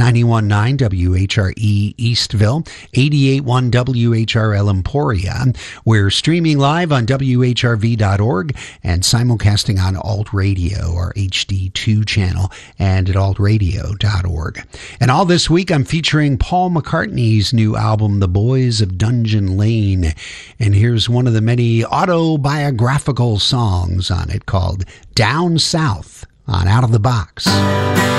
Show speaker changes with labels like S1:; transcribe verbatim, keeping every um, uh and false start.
S1: ninety-one point nine W H R E Eastville, eighty-eight point one W H R L Emporia. We're streaming live on W H R V dot org and simulcasting on Alt Radio, our H D two channel, and at alt radio dot org. And all this week I'm featuring Paul McCartney's new album, The Boys of Dungeon Lane. And here's one of the many autobiographical songs on it called Down South on Out of the Box.